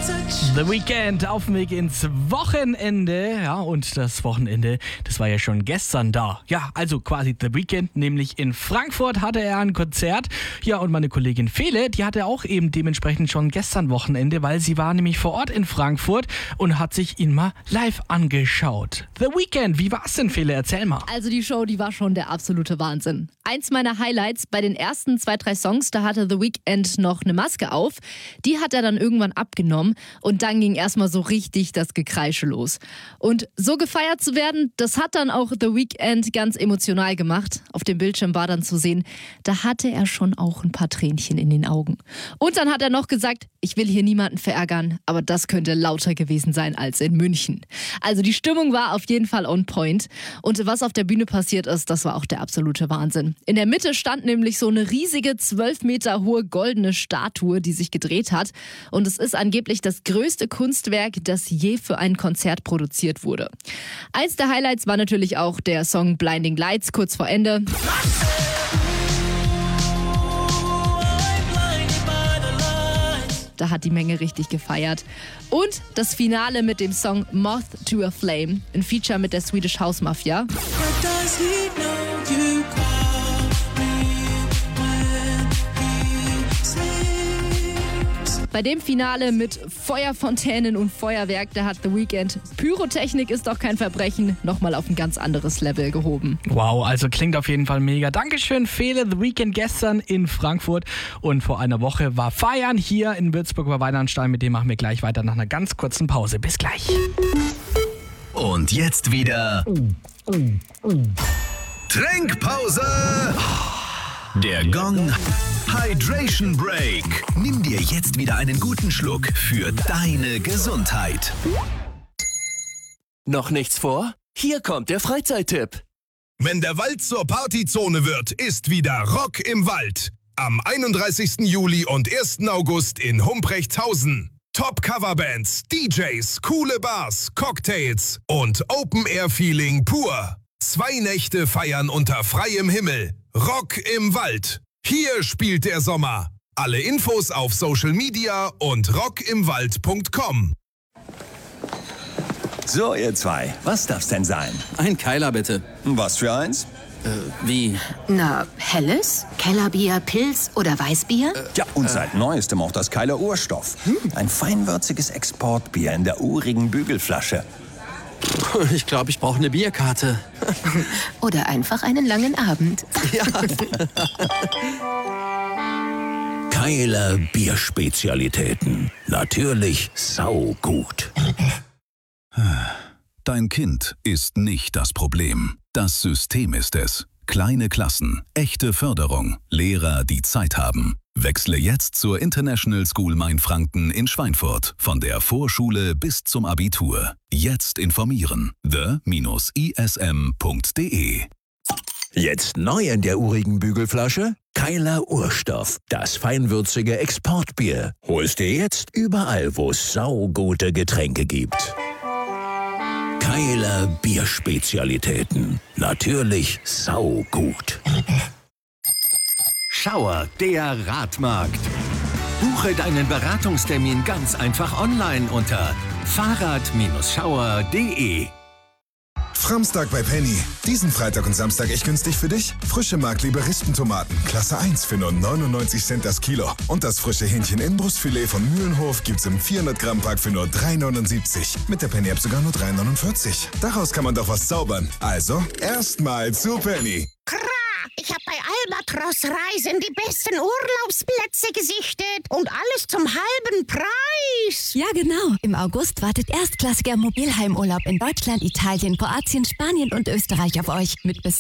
The Weeknd auf dem Weg ins Wochenende. Ja, und das Wochenende, das war ja schon gestern da. Ja, also quasi The Weeknd, nämlich in Frankfurt hatte er ein Konzert. Ja, und meine Kollegin Fele, die hatte auch eben dementsprechend schon gestern Wochenende, weil sie war nämlich vor Ort in Frankfurt und hat sich ihn mal live angeschaut. The Weeknd, wie war's denn, Fele? Erzähl mal. Also die Show, die war schon der absolute Wahnsinn. Eins meiner Highlights, bei den ersten 2-3 Songs, da hatte The Weeknd noch eine Maske auf. Die hat er dann irgendwann abgenommen und dann ging erstmal so richtig das Gekreische los. Und so gefeiert zu werden, das hat dann auch The Weeknd ganz emotional gemacht. Auf dem Bildschirm war dann zu sehen, da hatte er schon auch ein paar Tränchen in den Augen. Und dann hat er noch gesagt, ich will hier niemanden verärgern, aber das könnte lauter gewesen sein als in München. Also die Stimmung war auf jeden Fall on point. Und was auf der Bühne passiert ist, das war auch der absolute Wahnsinn. In der Mitte stand nämlich so eine riesige 12 Meter hohe goldene Statue, die sich gedreht hat. Und es ist angeblich das größte Kunstwerk, das je für ein Konzert produziert wurde. Eins der Highlights war natürlich auch der Song Blinding Lights kurz vor Ende. Da hat die Menge richtig gefeiert. Und das Finale mit dem Song Moth to a Flame, ein Feature mit der Swedish House Mafia. Bei dem Finale mit Feuerfontänen und Feuerwerk, da hat The Weeknd Pyrotechnik ist doch kein Verbrechen nochmal auf ein ganz anderes Level gehoben. Wow, also klingt auf jeden Fall mega. Dankeschön, Fele. The Weeknd gestern in Frankfurt und vor einer Woche war Feiern hier in Würzburg bei Weihnachtsstein. Mit dem machen wir gleich weiter nach einer ganz kurzen Pause. Bis gleich. Und jetzt wieder Trinkpause. Der Gong Hydration Break. Nimm dir jetzt wieder einen guten Schluck für deine Gesundheit. Noch nichts vor? Hier kommt der Freizeittipp. Wenn der Wald zur Partyzone wird, ist wieder Rock im Wald. Am 31. Juli und 1. August in Humprechtshausen. Top-Coverbands, DJs, coole Bars, Cocktails und Open-Air-Feeling pur. 2 Nächte feiern unter freiem Himmel. Rock im Wald. Hier spielt der Sommer. Alle Infos auf Social Media und rockimwald.com. So, ihr zwei, was darf's denn sein? Ein Keiler bitte. Was für eins? Wie? Na, helles, Kellerbier, Pilz oder Weißbier? Ja, und seit neuestem auch das Keiler Urstoff. Ein feinwürziges Exportbier in der urigen Bügelflasche. Ich glaube, ich brauche eine Bierkarte. Oder einfach einen langen Abend. Ja. Keiler Bierspezialitäten. Natürlich saugut. Dein Kind ist nicht das Problem. Das System ist es. Kleine Klassen, echte Förderung, Lehrer, die Zeit haben. Wechsle jetzt zur International School Mainfranken in Schweinfurt. Von der Vorschule bis zum Abitur. Jetzt informieren. the-ism.de. Jetzt neu in der urigen Bügelflasche? Keiler Urstoff. Das feinwürzige Exportbier. Holst dir jetzt überall, wo es saugute Getränke gibt. Keiler Bierspezialitäten. Natürlich saugut. Schauer, der Radmarkt. Buche deinen Beratungstermin ganz einfach online unter fahrrad-schauer.de. Framstag bei Penny. Diesen Freitag und Samstag echt günstig für dich. Frische Markliebe Rispentomaten, Klasse 1 für nur 99 Cent das Kilo. Und das frische Hähnchen Innenbrustfilet von Mühlenhof gibt's im 400 Gramm Pack für nur 3,79. Mit der Penny-App sogar nur 3,49. Daraus kann man doch was zaubern. Also, erstmal zu Penny. Ich habe bei Albatros Reisen die besten Urlaubsplätze gesichtet und alles zum halben Preis. Ja, genau. Im August wartet erstklassiger Mobilheimurlaub in Deutschland, Italien, Kroatien, Spanien und Österreich auf euch mit bis